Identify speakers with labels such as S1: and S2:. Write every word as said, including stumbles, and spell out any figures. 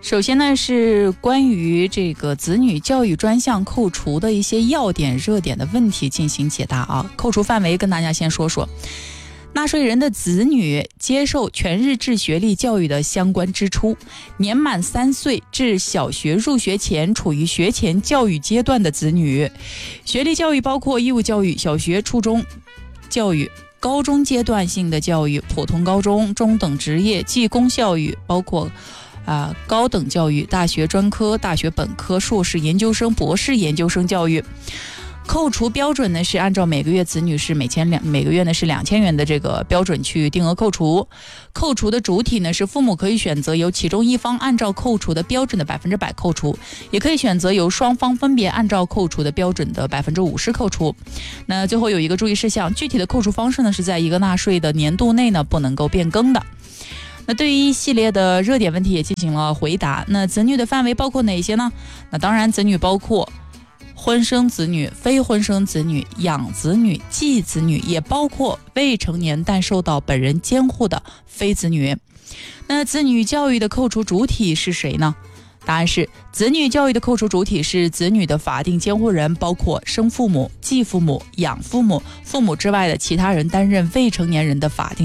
S1: 首先呢，是关于这个子女教育专项扣除的一些要点、热点的问题进行解答啊。扣除范围跟大家先说说，纳税人的子女接受全日制学历教育的相关支出，年满三岁至小学入学前处于学前教育阶段的子女，学历教育包括义务教育、小学、初中教育、高中阶段性的教育、普通高中、中等职业、技工教育，包括啊、呃、高等教育、大学专科、大学本科、硕士研究生、博士研究生教育。扣除标准呢是按照每个月子女是每千两每个月呢是两千元的这个标准去定额扣除。扣除的主体呢是父母可以选择由其中一方按照扣除的标准的百分之百扣除，也可以选择由双方分别按照扣除的标准的百分之五十扣除。那最后有一个注意事项，具体的扣除方式呢是在一个纳税的年度内呢不能够变更的。那对于一系列的热点问题也进行了回答。那子女的范围包括哪些呢？那当然子女包括婚生子女、非婚生子女、养子女、继子女，也包括未成年但受到本人监护的非子女。那子女教育的扣除主体是谁呢？答案是子女教育的扣除主体是子女的法定监护人，包括生父母、继父母、养父母、父母之外的其他人担任未成年人的法定